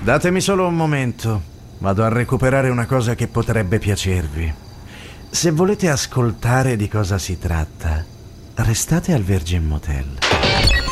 Datemi solo un momento. Vado a recuperare una cosa che potrebbe piacervi. Se volete ascoltare di cosa si tratta, restate al Virgin Motel.